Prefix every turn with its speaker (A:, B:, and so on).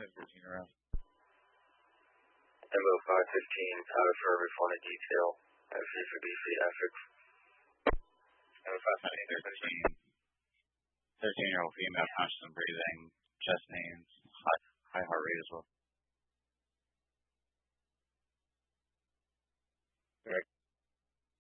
A: 13 around.
B: MO 515, out for refunded detail. FC for DC Essex.
A: MO 515, 13-year-old female, conscious and breathing, chest pains, high heart rate as well.
B: Correct.